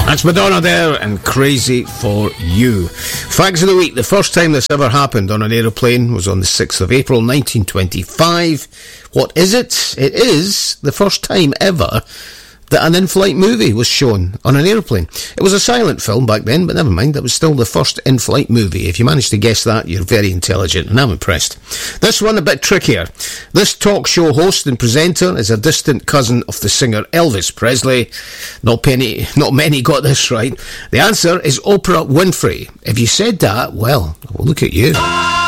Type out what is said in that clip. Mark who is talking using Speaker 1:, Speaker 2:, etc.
Speaker 1: That's Madonna there and Crazy for You. Facts of the week. The first time this ever happened on an aeroplane was on the 6th of April 1925. What is it? It is the first time ever that an in-flight movie was shown on an aeroplane. It was a silent film back then, but never mind, that was still the first in-flight movie. If you managed to guess that, you're very intelligent, and I'm impressed. This one a bit trickier. This talk show host and presenter is a distant cousin of the singer Elvis Presley. Not many got this right. The answer is Oprah Winfrey. If you said that, well, look at you.